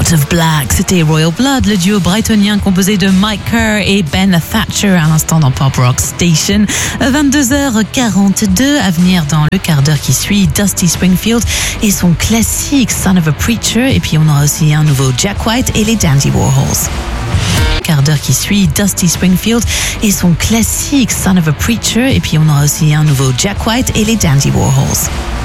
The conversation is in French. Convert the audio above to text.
Heart of Black, c'était Royal Blood, le duo brightonien composé de Mike Kerr et Ben Thatcher à l'instant dans Pop Rock Station. 22h42 à venir dans le quart d'heure qui suit, Dusty Springfield et son classique Son of a Preacher, et puis on aura aussi un nouveau Jack White et les Dandy Warhols. Quart d'heure qui suit, Dusty Springfield et son classique Son of a Preacher, et puis on aura aussi un nouveau Jack White et les Dandy Warhols.